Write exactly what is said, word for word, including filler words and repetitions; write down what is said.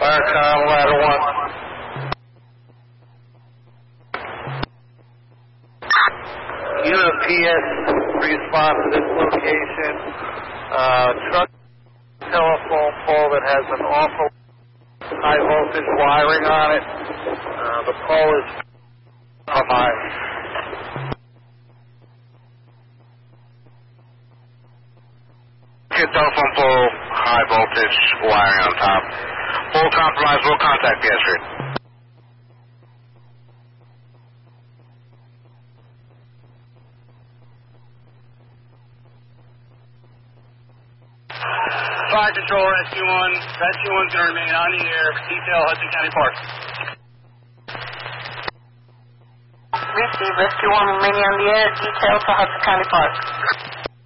Firecom, ladder one. U M P S response to this location. Uh, truck telephone pole that has an awful high voltage wiring on it. Uh, the pole is high. Telephone pole, high voltage wiring on top. Pole compromised, we'll contact the S-Rig. Fire control, Rescue one. Rescue one's going to remain on the air. Detail Hudson County Park. Receive, Rescue one remaining on the air. Detail to Hudson County Park.